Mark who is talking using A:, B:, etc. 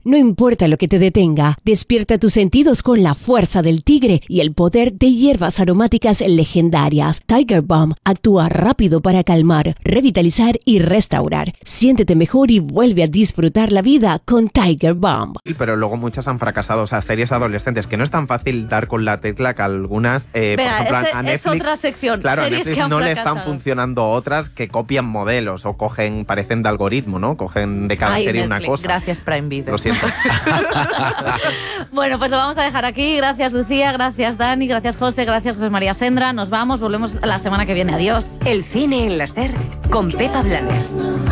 A: No importa lo que te detenga, despierta tus sentidos con la fuerza del tigre y el poder de hierbas aromáticas legendarias. Tiger Balm actúa rápido para calmar, revitalizar y restaurar. Siéntete mejor y vuelve a disfrutar la vida con Tiger Balm.
B: Pero luego muchas han fracasado, o sea, series adolescentes, que no es tan fácil dar con la tecla que algunas,
C: Venga,
B: por ejemplo, a Netflix,
C: es otra sección,
B: claro, a
C: series
B: Netflix
C: que han
B: no
C: fracasado.
B: le están funcionando otras que copian modelos o parecen de algoritmo, ¿no? Cogen de cada serie
C: Netflix,
B: una cosa.
C: Gracias, Prime Video.
B: Lo siento.
C: Bueno, pues lo vamos a dejar aquí. Gracias, Lucía, gracias, Dani, gracias, José, gracias, José María Sendra. Nos vamos, volvemos la semana que viene. Adiós.
D: El cine en la SER con Pepa Blanes.